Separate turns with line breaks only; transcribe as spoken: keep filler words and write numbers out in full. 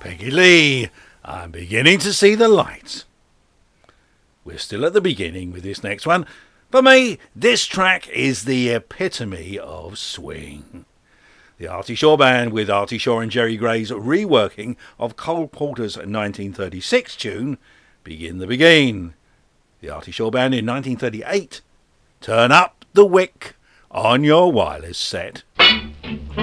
Peggy Lee, I'm beginning to see the light. We're still at the beginning with this next one. For me, this track is the epitome of swing. The Artie Shaw Band with Artie Shaw and Jerry Gray's reworking of Cole Porter's nineteen thirty-six tune, Begin the Begin. The Artie Shaw Band in nineteen thirty-eight, Turn Up the Wick on your wireless set.